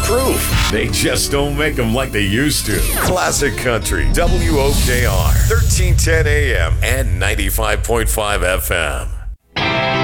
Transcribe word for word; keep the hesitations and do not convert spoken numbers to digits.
improve. They just don't make them like they used to. Classic Country, W O K R, thirteen ten A M and ninety-five point five F M.